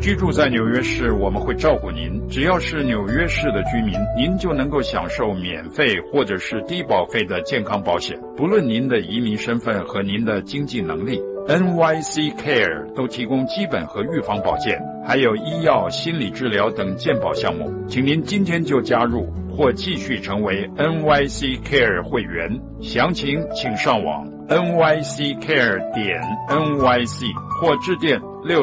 居住在纽约市，我们会照顾您。只要是纽约市的居民，您就能够享受免费或者是低保费的健康保险，不论您的移民身份和您的经济能力。NYC Care 都提供基本和预防保健，还有医药、心理治疗等健保项目。请您今天就加入或继续成为 NYC Care 会员，详情请上网 nyccare.nyc 或致电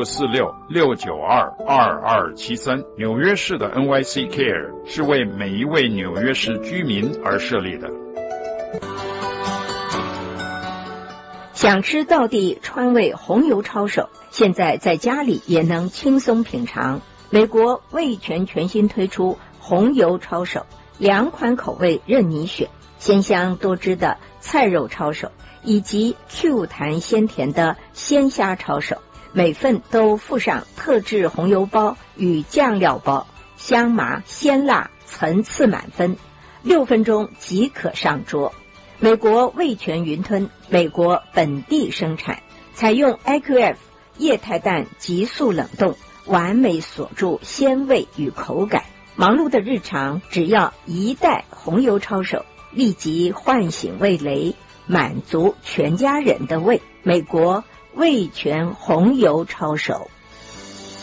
646-692-2273。纽约市的 NYC Care 是为每一位纽约市居民而设立的。 想吃道地川味红油抄手，现在在家里也能轻松品尝。美国味全全新推出红油抄手，2款口味任你选，鲜香多汁的菜肉抄手，以及 Q 弹鲜甜的鲜虾抄手，每份都附上特制红油包与酱料包，香麻鲜辣层次满分，6分钟即可上桌。美国味全云吞，美国本地生产，采用 IQF 液态氮急速冷冻，完美锁住鲜味与口感。忙碌的日常，只要1袋红油抄手，立即唤醒味蕾，满足全家人的胃。美国味全红油抄手。